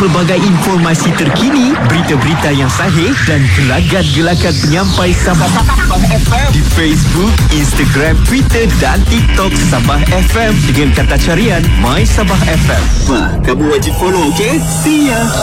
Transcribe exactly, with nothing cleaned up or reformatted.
pelbagai informasi terkini, berita-berita yang sahih dan gelagat-gelagat penyampai Sabah F M di Facebook, Instagram, Twitter dan TikTok Sabah F M dengan kata carian My Sabah F M. Wah, kamu wajib follow, okay? See ya!